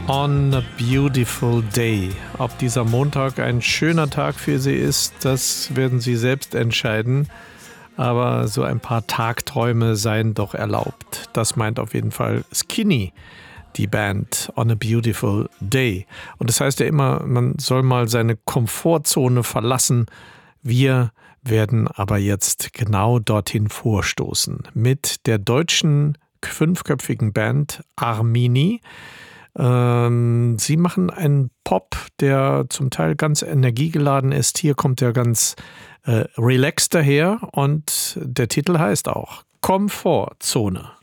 On a Beautiful Day. Ob dieser Montag ein schöner Tag für Sie ist, das werden Sie selbst entscheiden. Aber so ein paar Tagträume seien doch erlaubt. Das meint auf jeden Fall Skinny, die Band On a Beautiful Day. Und das heißt ja immer, man soll mal seine Komfortzone verlassen. Wir werden aber jetzt genau dorthin vorstoßen. Mit der deutschen 5-köpfigen Band Armini. Sie machen einen Pop, der zum Teil ganz energiegeladen ist. Hier kommt er ganz relaxed daher und der Titel heißt auch Komfortzone.